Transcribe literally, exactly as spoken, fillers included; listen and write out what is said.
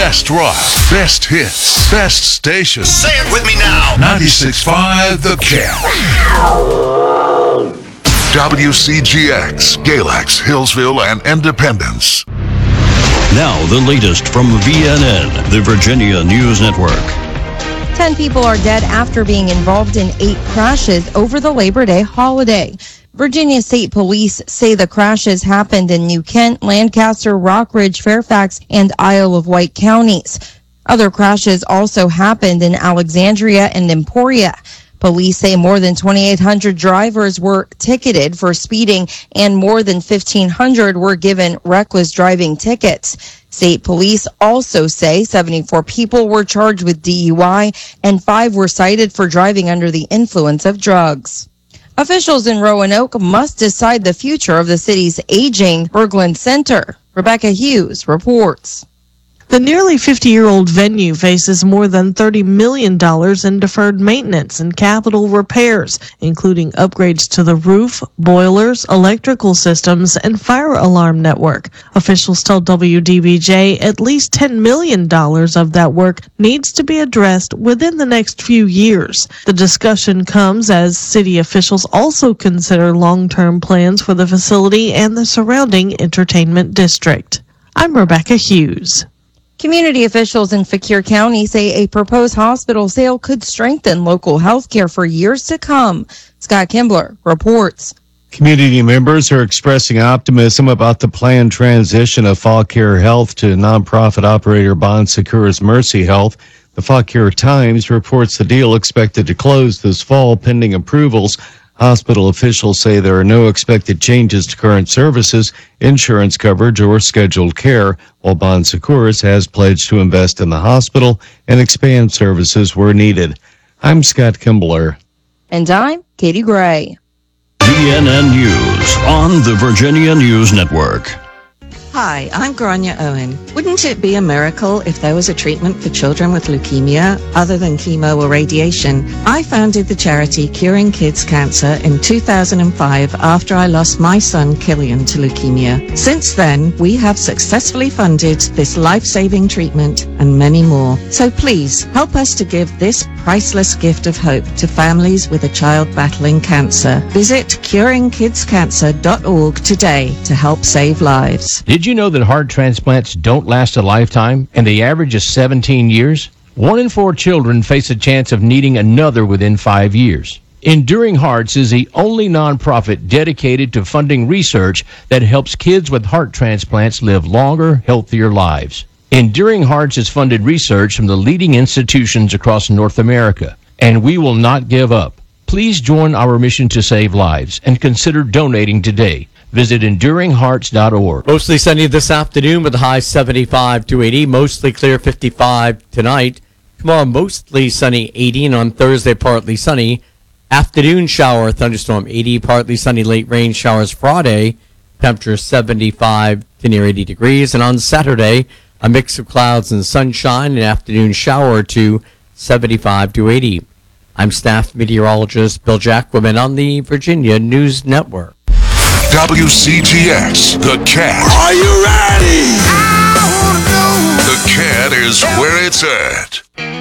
best rock, best hits, best station. Say it with me now. ninety-six point five The Cat. W C G X, Galax, Hillsville, and Independence. Now the latest from V N N, the Virginia News Network. Ten people are dead after being involved in eight crashes over the Labor Day holiday. Virginia State Police say the crashes happened in New Kent, Lancaster, Rockridge, Fairfax, and Isle of Wight counties. Other crashes also happened in Alexandria and Emporia. Police say more than twenty-eight hundred drivers were ticketed for speeding and more than fifteen hundred were given reckless driving tickets. State police also say seventy-four people were charged with D U I and five were cited for driving under the influence of drugs. Officials in Roanoke must decide the future of the city's aging Berglund Center. Rebecca Hughes reports. The nearly fifty-year-old venue faces more than thirty million dollars in deferred maintenance and capital repairs, including upgrades to the roof, boilers, electrical systems, and fire alarm network. Officials tell W D B J at least ten million dollars of that work needs to be addressed within the next few years. The discussion comes as city officials also consider long-term plans for the facility and the surrounding entertainment district. I'm Rebecca Hughes. Community officials in Fauquier County say a proposed hospital sale could strengthen local health care for years to come. Scott Kimbler reports. Community members are expressing optimism about the planned transition of Fauquier Health to nonprofit operator Bon Secours Mercy Health. The Fauquier Times reports the deal expected to close this fall pending approvals. Hospital officials say there are no expected changes to current services, insurance coverage, or scheduled care, while Bon Secours has pledged to invest in the hospital and expand services where needed. I'm Scott Kimbler. And I'm Katie Gray. V N N News on the Virginia News Network. Hi, I'm Grania Owen. Wouldn't it be a miracle if there was a treatment for children with leukemia other than chemo or radiation? I founded the charity Curing Kids Cancer in two thousand five after I lost my son Killian to leukemia. Since then, we have successfully funded this life-saving treatment and many more. So please, help us to give this priceless gift of hope to families with a child battling cancer. Visit curing kids cancer dot org today to help save lives. Did you know that heart transplants don't last a lifetime and the average is seventeen years? One in four children face a chance of needing another within five years. Enduring Hearts is the only nonprofit dedicated to funding research that helps kids with heart transplants live longer, healthier lives. Enduring Hearts has funded research from the leading institutions across North America, and we will not give up. Please join our mission to save lives and consider donating today. Visit enduring hearts dot org. Mostly sunny this afternoon with a high seventy-five to eighty. Mostly clear fifty-five tonight. Tomorrow mostly sunny eighty, and on Thursday partly sunny. Afternoon shower, thunderstorm eighty, partly sunny, late rain showers Friday. Temperature seventy-five to near eighty degrees. And on Saturday, a mix of clouds and sunshine, an afternoon shower to seventy-five to eighty. I'm staff meteorologist Bill Jackwoman on the Virginia News Network. W C G X, The Cat. Are you ready? I wanna know. The Cat is where it's at.